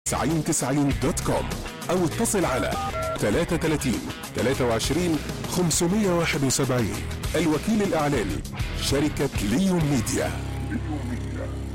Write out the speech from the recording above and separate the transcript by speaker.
Speaker 1: 9090.com أو اتصل على 33 23 571. الوكيل الإعلاني شركة ليون ميديا.